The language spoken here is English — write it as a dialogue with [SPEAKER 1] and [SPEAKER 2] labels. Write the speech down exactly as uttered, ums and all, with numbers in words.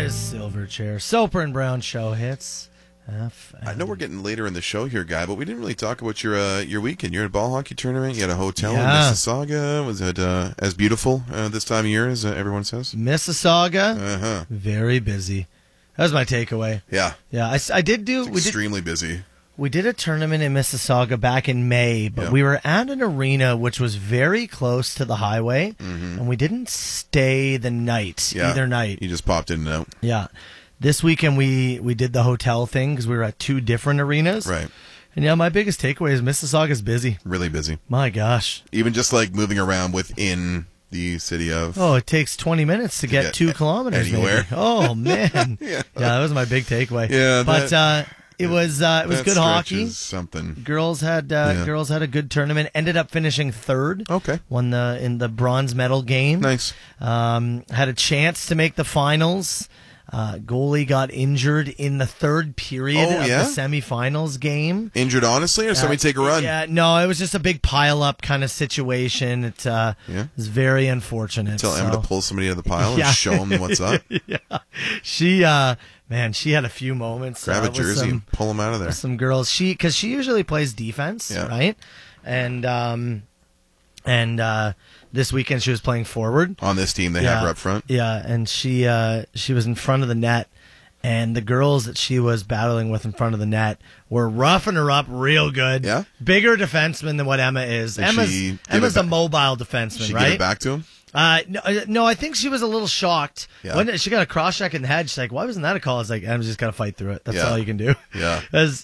[SPEAKER 1] is Silverchair. Soper and Brown show hits. F-
[SPEAKER 2] I know we're getting later in the show here, Guy, but we didn't really talk about your uh, your weekend. You're at a ball hockey tournament. You had a hotel
[SPEAKER 1] Yeah.
[SPEAKER 2] in Mississauga. Was it uh, as beautiful uh, this time of year as uh, everyone says?
[SPEAKER 1] Mississauga,
[SPEAKER 2] Uh-huh.
[SPEAKER 1] very busy. That was my takeaway.
[SPEAKER 2] Yeah.
[SPEAKER 1] Yeah, I, s- I did do.
[SPEAKER 2] It's
[SPEAKER 1] We did,
[SPEAKER 2] extremely busy.
[SPEAKER 1] we did a tournament in Mississauga back in May, but
[SPEAKER 2] Yeah.
[SPEAKER 1] we were at an arena which was very close to the highway, and we didn't stay the night,
[SPEAKER 2] Mm-hmm. Yeah.
[SPEAKER 1] either night.
[SPEAKER 2] You just popped in and out.
[SPEAKER 1] Yeah. This weekend we, we did the hotel thing because we were at two different arenas.
[SPEAKER 2] Right.
[SPEAKER 1] And yeah, my biggest takeaway is Mississauga's busy.
[SPEAKER 2] Really busy.
[SPEAKER 1] My gosh.
[SPEAKER 2] Even just like moving around within the city of...
[SPEAKER 1] Oh, it takes twenty minutes to get,
[SPEAKER 2] get
[SPEAKER 1] two
[SPEAKER 2] a-
[SPEAKER 1] kilometers.
[SPEAKER 2] anywhere.
[SPEAKER 1] Maybe. Oh man.
[SPEAKER 2] Yeah.
[SPEAKER 1] Yeah, that was my big takeaway.
[SPEAKER 2] Yeah,
[SPEAKER 1] but
[SPEAKER 2] that-
[SPEAKER 1] uh, it was uh, it was
[SPEAKER 2] that
[SPEAKER 1] good
[SPEAKER 2] stretch
[SPEAKER 1] hockey.
[SPEAKER 2] is something.
[SPEAKER 1] Girls had uh,
[SPEAKER 2] Yeah.
[SPEAKER 1] girls had a good tournament. Ended up finishing third.
[SPEAKER 2] Okay.
[SPEAKER 1] Won the in the bronze medal game.
[SPEAKER 2] Nice.
[SPEAKER 1] Um, had a chance to make the finals. Uh, goalie got injured in the third period
[SPEAKER 2] Oh,
[SPEAKER 1] of
[SPEAKER 2] yeah?
[SPEAKER 1] the semifinals game.
[SPEAKER 2] Injured honestly, or somebody
[SPEAKER 1] Uh,
[SPEAKER 2] take a run?
[SPEAKER 1] Yeah, no, it was just a big pile up kind of situation. It uh,
[SPEAKER 2] Yeah.
[SPEAKER 1] was very unfortunate.
[SPEAKER 2] Tell Emma
[SPEAKER 1] so-
[SPEAKER 2] to pull somebody out of the pile
[SPEAKER 1] Yeah.
[SPEAKER 2] and show them what's up.
[SPEAKER 1] yeah, she uh, man, she had a few moments.
[SPEAKER 2] Grab
[SPEAKER 1] uh,
[SPEAKER 2] a
[SPEAKER 1] with
[SPEAKER 2] jersey
[SPEAKER 1] some,
[SPEAKER 2] and pull them out of there.
[SPEAKER 1] with some girls. She because she usually plays defense,
[SPEAKER 2] Yeah.
[SPEAKER 1] right? And um, and uh, this weekend she was playing forward.
[SPEAKER 2] On this team, they have her up front.
[SPEAKER 1] Yeah, and she uh, she was in front of the net, and the girls that she was battling with in front of the net were roughing her up real good.
[SPEAKER 2] Yeah?
[SPEAKER 1] Bigger defenseman than what Emma is.
[SPEAKER 2] Did
[SPEAKER 1] Emma's
[SPEAKER 2] she give
[SPEAKER 1] Emma's
[SPEAKER 2] it
[SPEAKER 1] a
[SPEAKER 2] ba-
[SPEAKER 1] mobile defenseman,
[SPEAKER 2] She
[SPEAKER 1] right?
[SPEAKER 2] give it back to him?
[SPEAKER 1] Uh, no, uh, no, I think she was a little shocked.
[SPEAKER 2] Yeah.
[SPEAKER 1] When she got a cross check in the head, she's like, "Why wasn't that a call?" I was like, "Emma's just got to fight through it. That's
[SPEAKER 2] Yeah.
[SPEAKER 1] all you can do."
[SPEAKER 2] Yeah.
[SPEAKER 1] As